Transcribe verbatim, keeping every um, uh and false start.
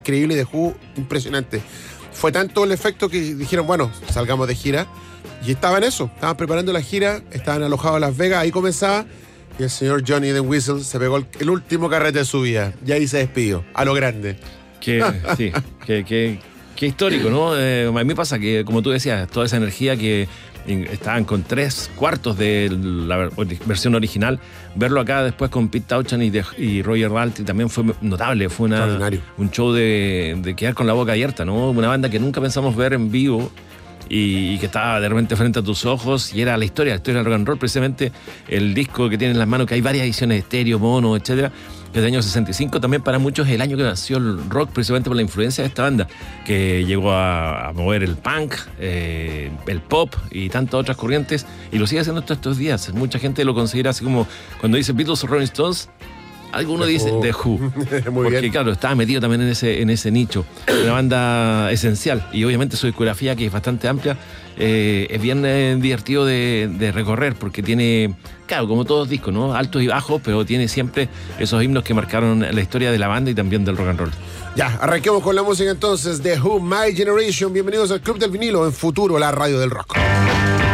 increíble de Who, impresionante. Fue tanto el efecto que dijeron, bueno, salgamos de gira. Y estaban eso, estaban preparando la gira, estaban alojados en Las Vegas, ahí comenzaba. Y el señor Johnny the Whistle se pegó el, el último carrete de su vida. Y ahí se despidió, a lo grande. Que, sí, que, que, que histórico, ¿no? Eh, a mí me pasa que, como tú decías, toda esa energía que estaban con tres cuartos de la versión original, verlo acá después con Pete Townshend y, de, y Roger Daltrey también fue notable, fue una, un show de, de quedar con la boca abierta, ¿no? Una banda que nunca pensamos ver en vivo y, y que estaba de repente frente a tus ojos y era la historia, la historia del rock and roll, precisamente el disco que tiene en las manos, que hay varias ediciones de estéreo, mono, etcétera, que es del año sesenta y cinco, también para muchos es el año que nació el rock, precisamente por la influencia de esta banda, que llegó a, a mover el punk, eh, el pop y tantas otras corrientes, y lo sigue haciendo hasta estos días. Mucha gente lo considera así como, cuando dice Beatles o Rolling Stones, alguno dice The Who. Muy porque bien. claro, estaba metido también en ese, en ese nicho. Una banda esencial, y obviamente su discografía, que es bastante amplia, eh, es bien eh, divertido de, de recorrer, porque tiene, claro, como todos discos, ¿no? Altos y bajos, pero tiene siempre esos himnos que marcaron la historia de la banda y también del rock and roll. Ya, arranquemos con la música entonces. The Who, My Generation. Bienvenidos al Club del Vinilo, en Futuro, la radio del rock.